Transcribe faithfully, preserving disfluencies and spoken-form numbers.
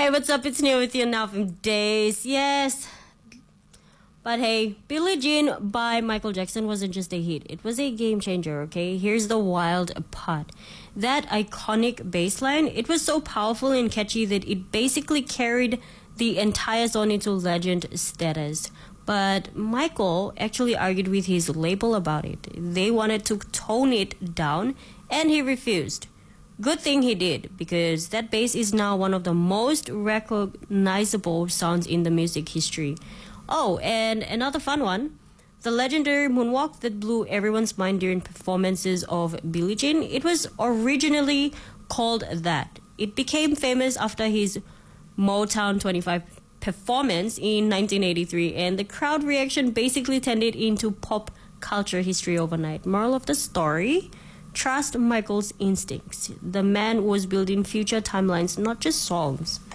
Hey, what's up? It's Neil with you now from Days. Yes. But hey, Billie Jean by Michael Jackson wasn't just a hit. It was a game changer, okay? Here's the wild part. That iconic bass line, it was so powerful and catchy that it basically carried the entire song into legend status. But Michael actually argued with his label about it. They wanted to tone it down, and he refused. Good thing he did, because that bass is now one of the most recognizable sounds in the music history. Oh, and another fun one. The legendary moonwalk that blew everyone's mind during performances of Billie Jean, it was originally called that. It became famous after his Motown twenty-five performance in nineteen eighty-three, and the crowd reaction basically turned it into pop culture history overnight. Moral of the story? Trust Michael's instincts. The man was building future timelines, not just songs.